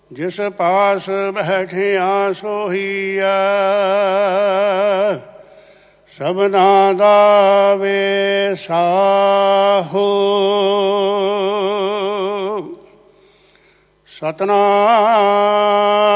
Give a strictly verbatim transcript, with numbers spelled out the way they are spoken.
ਜਿਸ ਪਾਸ ਬੈਠਿਆ ਸੋਹੀਐ, ਸਭਨਾ ਦਾ ਵੇਸਾਹੋ। ਸਤਿਨਾਮ